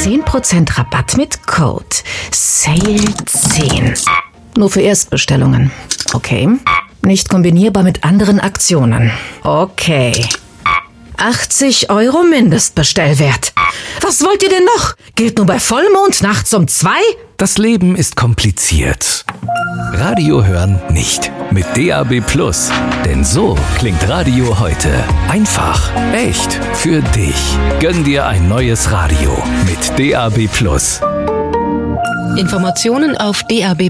10% Rabatt mit Code SALE10. Nur für Erstbestellungen. Okay. Nicht kombinierbar mit anderen Aktionen. Okay. 80 € Mindestbestellwert. Was wollt ihr denn noch? Gilt nur bei Vollmond nachts um 2? Das Leben ist kompliziert. Radio hören nicht. Mit DAB+. Denn so klingt Radio heute. Einfach, echt, für dich. Gönn dir ein neues Radio mit DAB+. Informationen auf DAB+